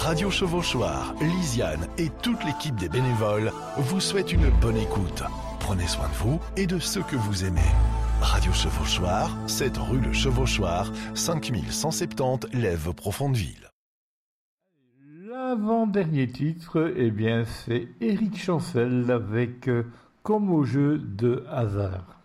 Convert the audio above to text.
Radio Chevauchoir, Lisiane et toute l'équipe des bénévoles vous souhaitent une bonne écoute. Prenez soin de vous et de ceux que vous aimez. Radio Chevauchoir, 7 rue Le Chevauchoir, 5170 Lèves Profondeville. L'avant-dernier titre, c'est Éric Chancel avec Comme au jeu de hasard.